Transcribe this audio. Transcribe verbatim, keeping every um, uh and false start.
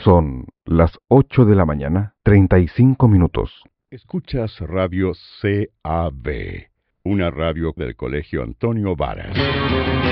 Son las ocho de la mañana, treinta y cinco minutos. Escuchas Radio C A B, una radio del Colegio Antonio Varas.